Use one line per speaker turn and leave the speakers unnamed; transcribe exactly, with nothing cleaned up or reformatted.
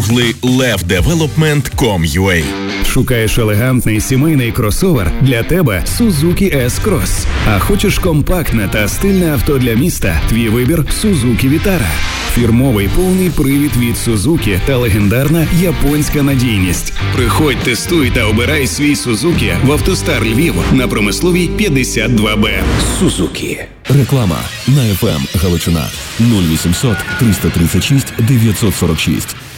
допомогли лев девелопмент крапка ком крапка ю а.
Шукаєш елегантний сімейний кросовер? Для тебе Suzuki S-Cross. А хочеш компактне та стильне авто для міста? Твій вибір – Suzuki Vitara. Фірмовий повний привід від Suzuki та легендарна японська надійність. Приходь, тестуй та обирай свій Suzuki в Автостар Львів на Промисловій п'ятдесят два Б.
Suzuki.
Реклама на еф ем Галичина нуль вісімсот триста тридцять шість дев'ятсот сорок шість.